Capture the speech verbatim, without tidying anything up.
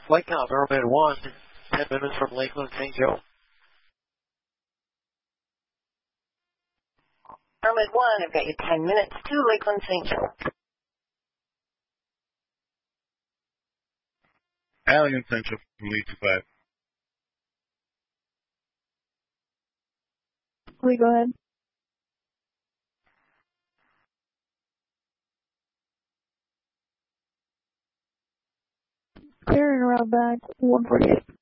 Flight count, Mermaid one, ten minutes from Lakeland, Saint Joe. Mermaid one, I've got you ten minutes to Lakeland, Saint Joe. Alien Central from Lee two five. Lee, go ahead. Clearing around back, one forty-eight.